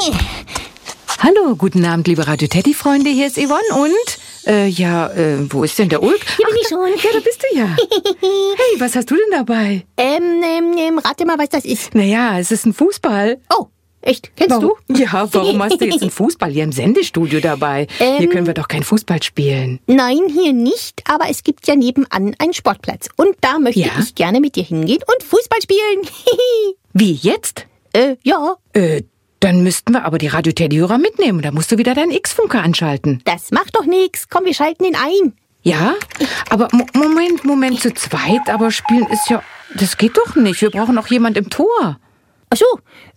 Hallo, guten Abend, liebe Radio-Teddy-Freunde. Hier ist Yvonne und, wo ist denn der Ulk? Hier bin ich schon. Ja, da bist du ja. Hey, was hast du denn dabei? Rate mal, was das ist. Naja, es ist ein Fußball. Oh, echt? Kennst du? Ja, warum hast du jetzt einen Fußball hier im Sendestudio dabei? Hier können wir doch kein Fußball spielen. Nein, hier nicht, aber es gibt ja nebenan einen Sportplatz. Und da möchte ich gerne mit dir hingehen und Fußball spielen. Wie, jetzt? Ja. Dann müssten wir aber die Radio-Teddy-Hörer mitnehmen. Da musst du wieder deinen X-Funker anschalten. Das macht doch nichts. Komm, wir schalten ihn ein. Ja? Aber Moment, zu zweit, aber spielen ist ja... Das geht doch nicht. Wir brauchen auch jemand im Tor. Ach so.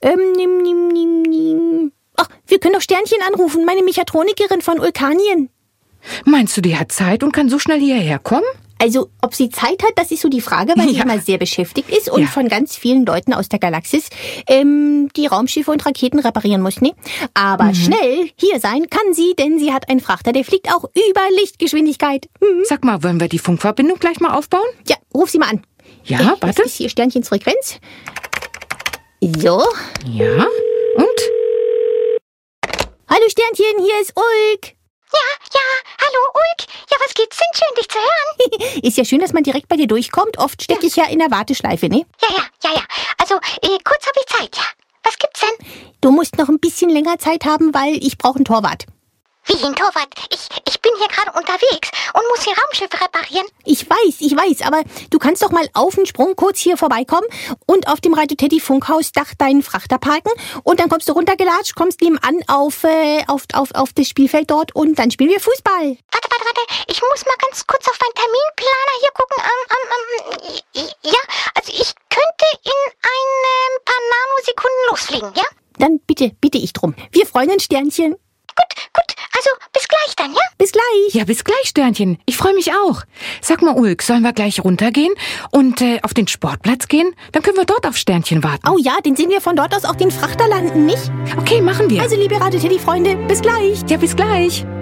Ach, wir können doch Sternchen anrufen, meine Mechatronikerin von Ulkanien. Meinst du, die hat Zeit und kann so schnell hierher kommen? Also, ob sie Zeit hat, das ist so die Frage, weil sie immer sehr beschäftigt ist und von ganz vielen Leuten aus der Galaxis die Raumschiffe und Raketen reparieren muss, ne? Aber schnell hier sein kann sie, denn sie hat einen Frachter, der fliegt auch über Lichtgeschwindigkeit. Sag mal, wollen wir die Funkverbindung gleich mal aufbauen? Ja, ruf sie mal an. Ja, warte. Das ist hier Sternchens Frequenz. So. Ja, und? Hallo Sternchen, hier ist Ulk. Ja, hallo Ulk. Ja, was gibt's denn? Schön, dich zu hören. Ist ja schön, dass man direkt bei dir durchkommt. Oft stecke ich ja in der Warteschleife, ne? Ja. Also, kurz habe ich Zeit, ja. Was gibt's denn? Du musst noch ein bisschen länger Zeit haben, weil ich brauche einen Torwart. Wie ein Torwart? Ich bin hier gerade unterwegs und muss hier Raumschiffe reparieren. Ich weiß, aber du kannst doch mal auf den Sprung kurz hier vorbeikommen und auf dem Radio-Teddy-Funkhausdach deinen Frachter parken und dann kommst du runtergelatscht, kommst nebenan auf das Spielfeld dort und dann spielen wir Fußball. Warte. Ich muss mal ganz kurz auf meinen Terminplaner hier gucken. Ja, also ich könnte in ein paar Nanosekunden losfliegen, ja? Dann bitte ich drum. Wir freuen uns, Sternchen. Gut. Also, bis gleich dann, ja? Bis gleich. Ja, bis gleich, Sternchen. Ich freue mich auch. Sag mal, Ulk, sollen wir gleich runtergehen und auf den Sportplatz gehen? Dann können wir dort auf Sternchen warten. Oh ja, den sehen wir von dort aus auch den Frachter landen, nicht? Okay, machen wir. Also, liebe Radio-Teddy-Freunde, bis gleich. Ja, bis gleich.